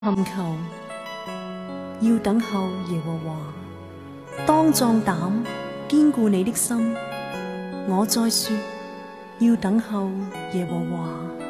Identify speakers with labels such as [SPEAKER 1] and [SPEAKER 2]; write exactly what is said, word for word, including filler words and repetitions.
[SPEAKER 1] 尋求，要等候耶和華。當壯膽，堅固你的心。我再說，要等候耶和華。